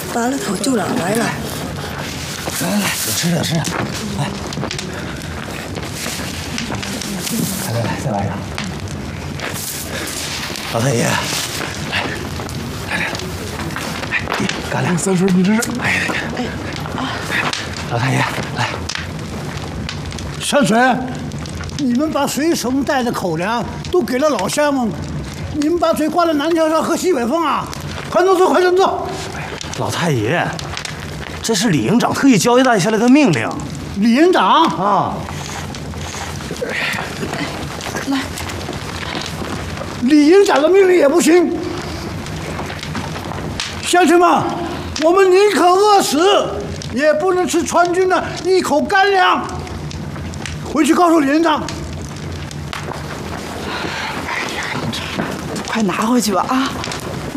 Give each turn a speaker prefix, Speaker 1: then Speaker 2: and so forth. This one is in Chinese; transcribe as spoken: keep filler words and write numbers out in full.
Speaker 1: 扒了头就让来了。
Speaker 2: 来来来，有吃的有吃的，来，来来来，再来一个。老太爷，来，来来来，哎，干粮。
Speaker 3: 三叔，你这是？
Speaker 2: 哎呀，哎啊，老太爷，来。
Speaker 3: 山水，你们把随身带的口粮都给了老乡们，你们把嘴挂在南墙上喝西北风啊！快动作，快动作！
Speaker 2: 老太爷，这是李营长特意交代下来的命令。
Speaker 3: 李营长
Speaker 2: 啊，
Speaker 1: 来，
Speaker 3: 李营长的命令也不行。乡亲们，我们宁可饿死，也不能吃川军的一口干粮。回去告诉李营长。
Speaker 1: 快拿回去吧啊！